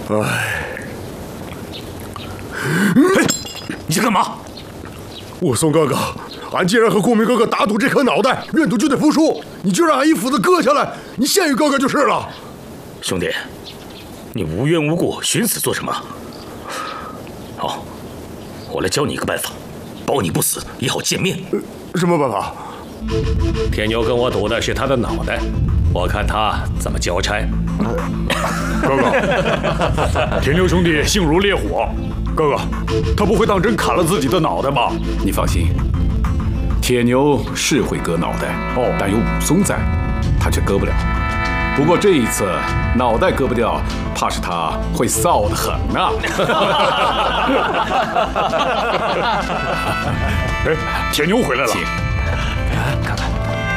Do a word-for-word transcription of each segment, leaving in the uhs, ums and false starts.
哎， 嘿，你在干嘛？ 武松哥哥，俺既然和顾明哥哥打赌这颗脑袋，愿赌就得服输，你就让俺一斧子割下来，你献于哥哥就是了。 兄弟，你无缘无故寻死做什么？好，我来教你一个办法，保你不死，也好见面。 呃、什么办法？ 铁牛跟我赌的是他的脑袋，我看他怎么交差。 哥哥，铁牛兄弟性如烈火，哥哥，他不会当真砍了自己的脑袋吧？ 你放心，铁牛是会割脑袋，哦，但有武松在，他却割不了。不过这一次脑袋割不掉，怕是他会臊得很呐。 哎，铁牛回来了。 看看。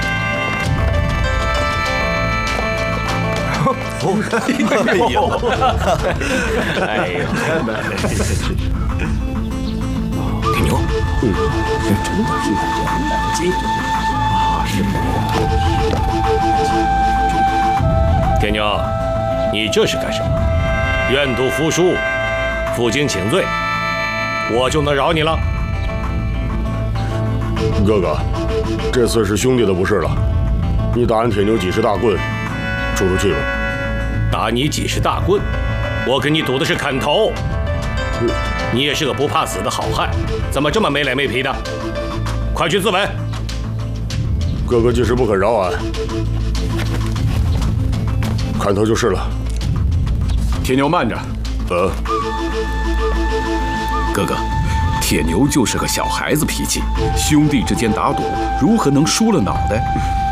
哎呦， 哎呦，铁牛，嗯，真的是急啊！是铁牛，你这是干什么？愿赌服输，负荆请罪，我就能饶你了。 哥哥，这次是兄弟的不是了，你打俺铁牛几十大棍，出出气吧。 打你几十大棍，我跟你赌的是砍头。你也是个不怕死的好汉，怎么这么没脸没皮的？快去自刎！ 哥哥既是不肯饶俺，砍头就是了。 铁牛慢着， 呃， 哥哥，铁牛就是个小孩子脾气，兄弟之间打赌，如何能输了脑袋？